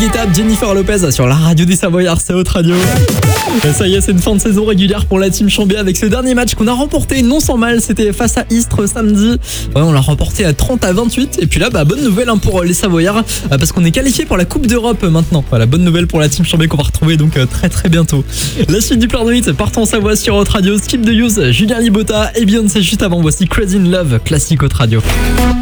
Guetta, Jennifer Lopez sur la radio des Savoyards, c'est Haute Radio. Et ça y est, c'est une fin de saison régulière pour la team Chambé avec ce dernier match qu'on a remporté non sans mal. C'était face à Istres samedi. Ouais, on l'a remporté à 30-28. Et puis là, bonne nouvelle pour les Savoyards parce qu'on est qualifié pour la Coupe d'Europe maintenant. Voilà, bonne nouvelle pour la team Chambé qu'on va retrouver donc très très bientôt. La suite du plein de hits, partons en Savoie sur Haute Radio. Skip the Use, Julien Libota et Beyoncé juste avant. Voici Crazy in Love, classique Haute Radio.